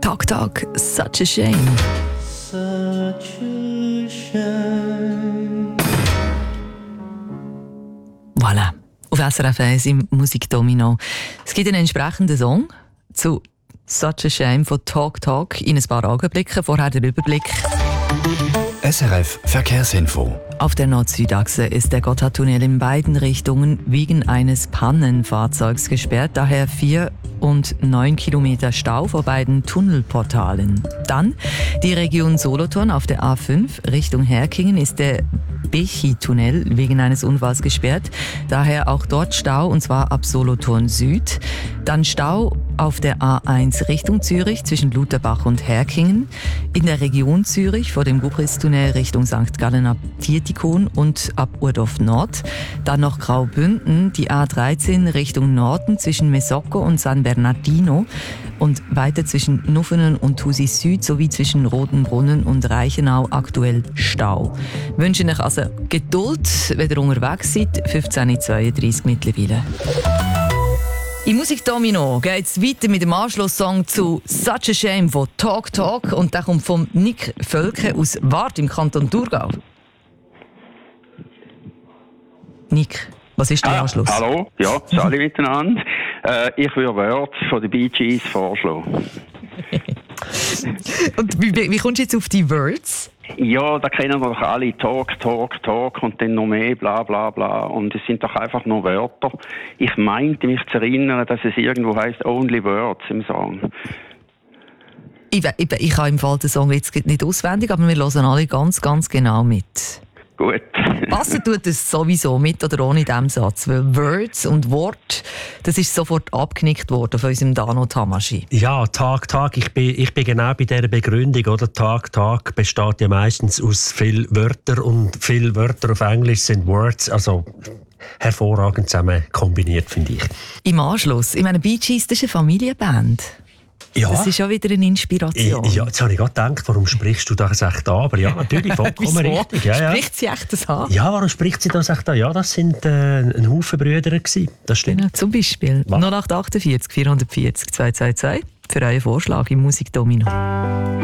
Talk Talk, such a shame. Such a shame. Voilà, auf SRF 1 im Musikdomino. Es gibt einen entsprechenden Song zu Such a Shame von Talk Talk in ein paar Augenblicken. Vorher der Überblick. SRF Verkehrsinfo. Auf der Nord-Süd-Achse ist der Gotthardtunnel in beiden Richtungen wegen eines Pannenfahrzeugs gesperrt, daher 4 und 9 Kilometer Stau vor beiden Tunnelportalen. Dann die Region Solothurn auf der A5 Richtung Herkingen ist der Bechi-Tunnel wegen eines Unfalls gesperrt, daher auch dort Stau und zwar ab Solothurn Süd. Dann Stau auf der A1 Richtung Zürich zwischen Lutherbach und Herkingen, in der Region Zürich vor dem Gubristunnel Richtung St. Gallen ab Dietikon und ab Urdorf Nord. Dann noch Graubünden, die A13 Richtung Norden zwischen Mesocco und San Bernardino und weiter zwischen Nuffenen und Thusis Süd sowie zwischen Rotenbrunnen und Reichenau aktuell Stau. Wir wünschen euch also Geduld, wenn ihr unterwegs seid. 15:32 mittlerweile. Im Musikdomino geht es weiter mit dem Anschlusssong zu Such a Shame von Talk Talk und der kommt von Nick Völke aus Wart im Kanton Thurgau. Nick, was ist der Anschluss? Hallo, ja, alle miteinander. Ich würde Words von den Bee Gees vorschlagen. Und wie kommst du jetzt auf die Words? Ja, da kennen wir doch alle Talk, Talk, Talk und dann noch mehr, bla bla bla. Und es sind doch einfach nur Wörter. Ich meinte mich zu erinnern, dass es irgendwo heisst Only Words im Song. Ich habe im Fall den Song jetzt nicht auswendig, aber wir hören alle ganz, ganz genau mit. Gut. Passen tut es sowieso mit oder ohne diesem Satz, weil Words und Wort, das ist sofort abgenickt worden von unserem Dano Tamaschi. Ja, Tag, ich bin genau bei dieser Begründung, oder? Tag besteht ja meistens aus vielen Wörtern und viele Wörter auf Englisch sind Words, also hervorragend zusammen kombiniert, finde ich. Im Anschluss, ich meine, Bee Gees, das ist eine Familienband. Ja. Das ist schon wieder eine Inspiration. Ja, jetzt habe ich gerade gedacht, warum sprichst du das echt an? Aber ja, natürlich, vollkommen richtig. Ja. Spricht sie echt das an? Ja, warum spricht sie das echt an? Ja, das sind ein Haufen Brüder gewesen. Das stimmt. Genau, zum Beispiel 0848 440 222 für euren Vorschlag im Musikdomino.